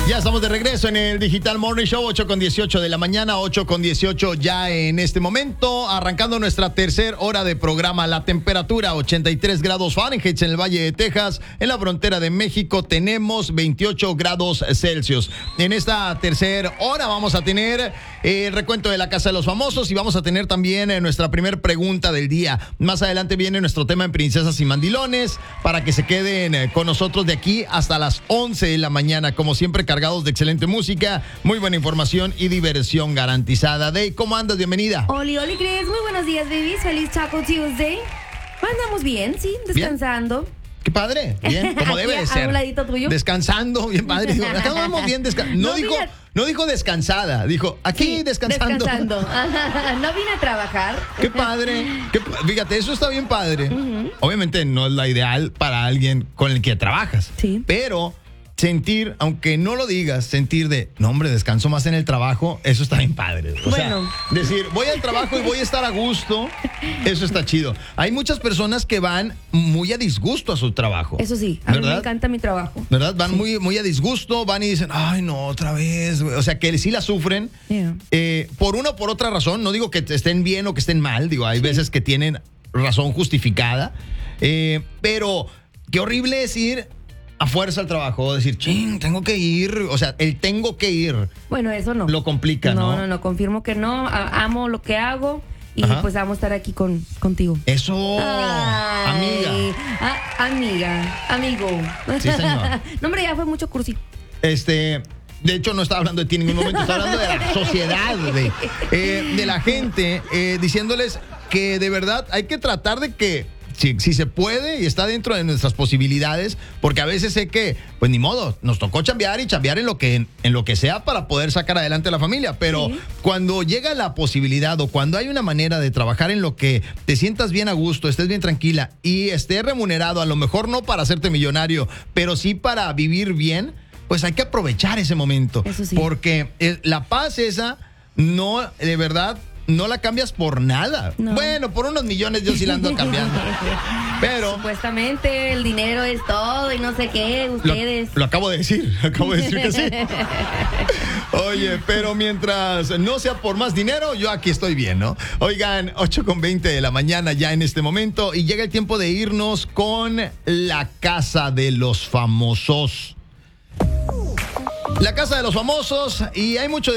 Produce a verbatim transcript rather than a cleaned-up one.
Ya estamos de regreso en el Digital Morning Show, ocho con dieciocho de la mañana, ocho con dieciocho ya en este momento, arrancando nuestra tercera hora de programa. La temperatura ochenta y tres grados Fahrenheit en el Valle de Texas, en la frontera de México tenemos veintiocho grados Celsius. En esta tercera hora vamos a tener el recuento de la Casa de los Famosos y vamos a tener también nuestra primer pregunta del día. Más adelante viene nuestro tema en Princesas y Mandilones, para que se queden con nosotros de aquí hasta las once de la mañana, como siempre cargados de excelente música, muy buena información y diversión garantizada. Dey, ¿cómo andas? Bienvenida. Oli, Oli, Cris, muy buenos días, babies. Feliz Taco Tuesday. Andamos bien, sí, descansando. Bien. Qué padre, bien, como debe de ser. A un ladito tuyo. Descansando, bien padre. Digo, acá vamos bien descansando. No, no dijo, vine... no dijo descansada, dijo aquí sí, descansando. Descansando. No vine a trabajar. Qué padre. Qué, fíjate, eso está bien padre. Uh-huh. Obviamente no es la ideal para alguien con el que trabajas. Sí. Pero sentir, aunque no lo digas, sentir de, no hombre, descanso más en el trabajo, eso está bien padre. O bueno. sea, decir, voy al trabajo y voy a estar a gusto, eso está chido. Hay muchas personas que van muy a disgusto a su trabajo. Eso sí, a ¿verdad? mí me encanta mi trabajo. ¿Verdad? Van sí. muy, muy a disgusto, van y dicen, ay, no, otra vez. O sea, que sí la sufren. Yeah. Eh, por una o por otra razón, no digo que estén bien o que estén mal, digo, hay sí. veces que tienen razón justificada, eh, pero qué horrible es ir a fuerza al trabajo, decir, ching, tengo que ir, o sea, el tengo que ir. Bueno, eso no. Lo complica, ¿no? No, no, no, confirmo que no, a- amo lo que hago y Ajá. pues vamos a estar aquí con, contigo. Eso, Ay, amiga. A- amiga, amigo. Sí, señor. No, hombre, ya fue mucho cursi. Este... De hecho, no estaba hablando de ti en ningún momento, estaba hablando de la sociedad, de, eh, de la gente, eh, diciéndoles que de verdad hay que tratar de que, si, si se puede y está dentro de nuestras posibilidades, porque a veces sé que, pues ni modo, nos tocó chambear y chambear en lo que, en lo que sea para poder sacar adelante a la familia, pero sí. cuando llega la posibilidad o cuando hay una manera de trabajar en lo que te sientas bien a gusto, estés bien tranquila y estés remunerado, a lo mejor no para hacerte millonario, pero sí para vivir bien, pues hay que aprovechar ese momento. Eso sí. Porque la paz esa, no, de verdad, no la cambias por nada. No. Bueno, por unos millones yo sí la ando cambiando. Pero... Supuestamente el dinero es todo y no sé qué, ustedes... Lo, lo acabo de decir, acabo de decir que sí. Oye, pero mientras no sea por más dinero, yo aquí estoy bien, ¿no? Oigan, ocho con veinte de la mañana ya en este momento y llega el tiempo de irnos con la Casa de los Famosos. La Casa de los Famosos, y hay mucho de